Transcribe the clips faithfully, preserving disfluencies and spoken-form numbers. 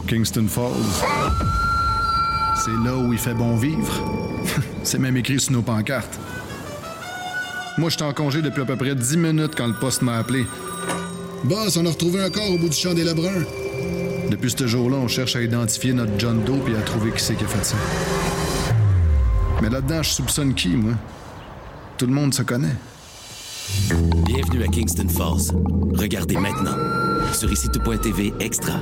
Kingston Falls. C'est là où il fait bon vivre. C'est même écrit sur nos pancartes. Moi, j'étais en congé depuis à peu près dix minutes quand le poste m'a appelé. Boss, on a retrouvé un corps au bout du champ des Lebrun. Depuis ce jour-là, on cherche à identifier notre John Doe et à trouver qui c'est qui a fait ça. Mais là-dedans, je soupçonne qui, moi? Tout le monde se connaît. Bienvenue à Kingston Falls. Regardez maintenant sur ici tout point t v Extra.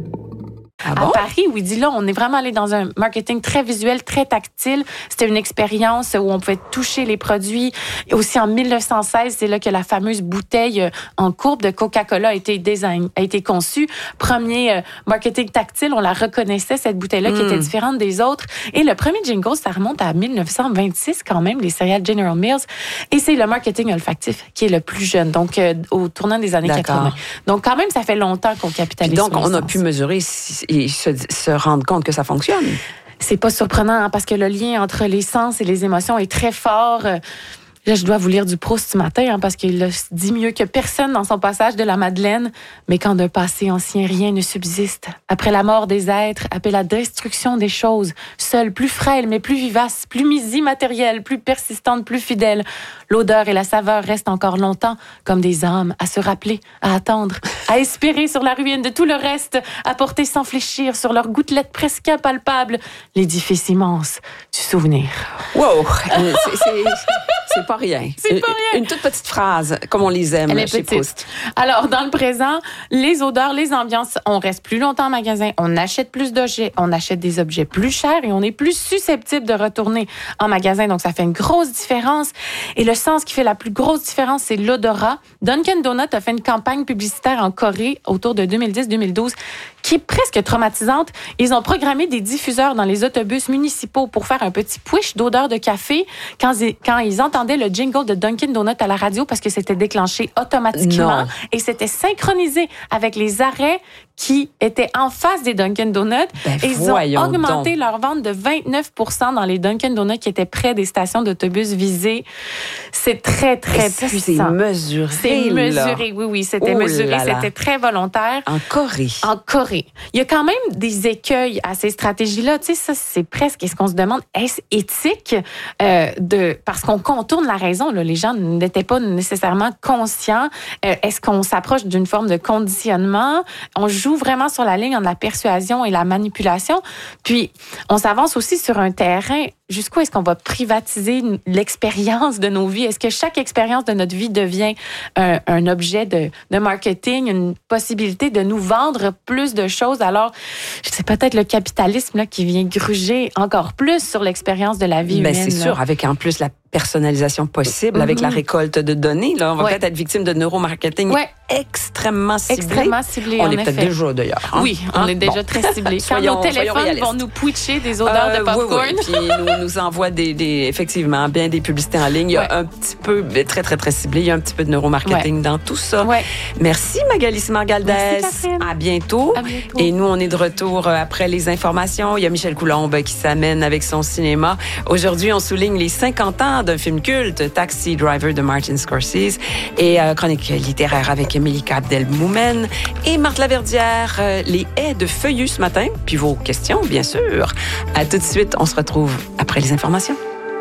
Ah bon? À Paris, oui, dit là, on est vraiment allé dans un marketing très visuel, très tactile. C'était une expérience où on pouvait toucher les produits. Et aussi en dix-neuf cent seize, c'est là que la fameuse bouteille en courbe de Coca-Cola a été design, a été conçue. Premier euh, marketing tactile, on la reconnaissait, cette bouteille-là, mm. qui était différente des autres. Et le premier jingle, ça remonte à dix-neuf cent vingt-six quand même, les céréales General Mills. Et c'est le marketing olfactif qui est le plus jeune, donc euh, au tournant des années D'accord. quatre-vingts. Donc quand même, ça fait longtemps qu'on capitalise. Donc, sur on a l'essence. pu mesurer si, et se, se rendre compte que ça fonctionne. C'est pas surprenant hein, parce que le lien entre les sens et les émotions est très fort. Euh, Là, je dois vous lire du Proust ce matin hein, parce qu'il le dit mieux que personne dans son passage de la Madeleine. Mais quand d'un passé ancien rien ne subsiste, après la mort des êtres, après la destruction des choses, seule, plus frêle mais plus vivace, plus immatérielle, plus persistante, plus fidèle, l'odeur et la saveur restent encore longtemps comme des âmes à se rappeler, à attendre, à espérer sur la ruine de tout le reste, à porter sans fléchir sur leurs gouttelettes presque impalpables l'édifice immense du souvenir. Wow! Euh, c'est, c'est, c'est pas rien. C'est pas rien. Une, une toute petite phrase, comme on les aime Elle est chez petite. Proust. Alors, dans le présent, les odeurs, les ambiances, on reste plus longtemps en magasin, on achète plus d'objets, on achète des objets plus chers et on est plus susceptible de retourner en magasin. Donc, ça fait une grosse différence. Et le sens qui fait la plus grosse différence, c'est l'odorat. Dunkin' Donuts a fait une campagne publicitaire en Corée autour de deux mille dix deux mille douze qui est presque traumatisante. Ils ont programmé des diffuseurs dans les autobus municipaux pour faire un petit push d'odeur de café quand ils, quand ils entendaient le jingle de Dunkin' Donuts à la radio parce que c'était déclenché automatiquement Non. et c'était synchronisé avec les arrêts qui étaient en face des Dunkin' Donuts. Ben, et ils ont voyons augmenté donc. leur vente de vingt-neuf pour cent dans les Dunkin' Donuts qui étaient près des stations d'autobus visées. C'est très, très Et ça, puissant. c'est mesuré. C'est là. mesuré, oui, oui. C'était Oh mesuré, là là. c'était très volontaire. En Corée. En Corée. Il y a quand même des écueils à ces stratégies-là. Tu sais, ça, c'est presque, est-ce qu'on se demande, est-ce éthique euh, de, parce qu'on contourne la raison, là. Les gens n'étaient pas nécessairement conscients. Euh, est-ce qu'on s'approche d'une forme de conditionnement? On joue vraiment sur la ligne entre la persuasion et la manipulation. Puis, on s'avance aussi sur un terrain. Jusqu'où est-ce qu'on va privatiser l'expérience de nos vies? Est-ce que chaque expérience de notre vie devient un, un objet de, de marketing, une possibilité de nous vendre plus de choses? Alors, c'est peut-être le capitalisme là, qui vient gruger encore plus sur l'expérience de la vie Ben, humaine. c'est là. sûr, avec en plus la personnalisation possible, mm-hmm. avec la récolte de données. Là, on va Ouais. peut-être être victime de neuromarketing Ouais. extrêmement ciblé. Extrêmement ciblé, On en est peut-être effet. déjà d'ailleurs. Hein? Oui, on Hein? est déjà Bon. très ciblé. Quand Soyons- nos soyons téléphones réalistes. vont nous pitcher des odeurs Euh, de popcorn. Oui, oui. Puis nous, nous envoie des, des, effectivement, bien des publicités en ligne. Il y a Ouais. un petit peu, très, très, très ciblé. Il y a un petit peu de neuromarketing Ouais. dans tout ça. Ouais. Merci, Magali Smargaldès. Merci, Catherine. À bientôt. À bientôt. Et nous, on est de retour euh, après les informations. Il y a Michel Coulombe qui s'amène avec son cinéma. Aujourd'hui, on souligne les cinquante ans d'un film culte, Taxi Driver de Martin Scorsese, et euh, chronique littéraire avec Melika Abdelmoumen et Marthe Laverdière, euh, les haies de feuillus ce matin, puis vos questions, bien sûr. À tout de suite, on se retrouve après les informations.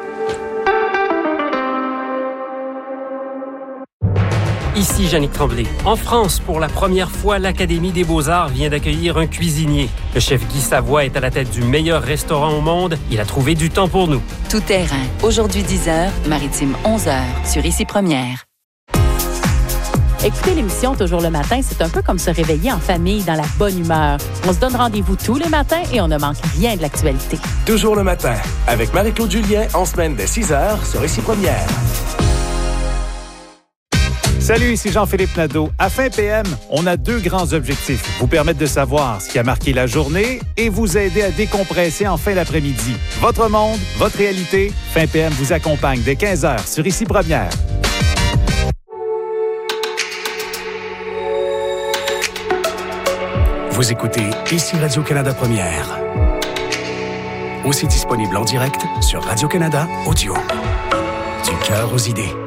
Ici Yannick Tremblay. En France, pour la première fois, l'Académie des Beaux-Arts vient d'accueillir un cuisinier. Le chef Guy Savoie est à la tête du meilleur restaurant au monde. Il a trouvé du temps pour nous. Tout terrain. Aujourd'hui dix heures, Maritime onze heures, sur Ici Première. Écouter l'émission Toujours le matin, c'est un peu comme se réveiller en famille dans la bonne humeur. On se donne rendez-vous tous les matins et on ne manque rien de l'actualité. Toujours le matin, avec Marie-Claude Julien, en semaine dès six heures sur Ici Première. Salut, ici Jean-Philippe Nadeau. À Fin P M, on a deux grands objectifs. Vous permettre de savoir ce qui a marqué la journée et vous aider à décompresser en fin d'après-midi. Votre monde, votre réalité. Fin P M vous accompagne dès quinze heures sur Ici Première. Vous écoutez Ici Radio-Canada Première. Aussi disponible en direct sur Radio-Canada Audio. Du cœur aux idées.